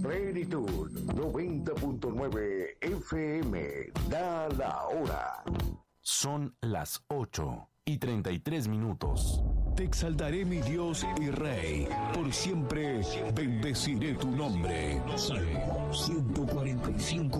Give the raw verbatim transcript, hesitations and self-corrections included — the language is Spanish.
Plenitud noventa punto nueve F M. Da la hora. Son las ocho y treinta y tres minutos. Te exaltaré, mi Dios y Rey. Por siempre bendeciré tu nombre. Salmo ciento cuarenta y cinco.